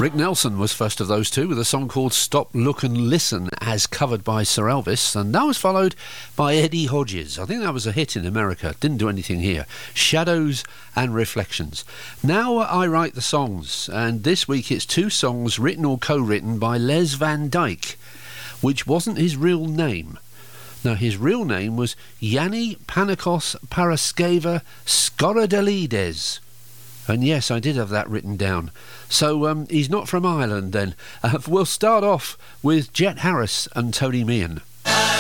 Rick Nelson was first of those two with a song called Stop, Look and Listen, as covered by Sir Elvis, and that was followed by Eddie Hodges. I think that was a hit in America, didn't do anything here. Shadows and Reflections. Now I write the songs, and this week it's two songs written or co-written by Les Van Dyke, which wasn't his real name. Now, his real name was Yanni Panikos Paraskeva Skorodelides. And yes, I did have that written down. So he's not from Ireland then. We'll start off with Jet Harris and Tony Meehan.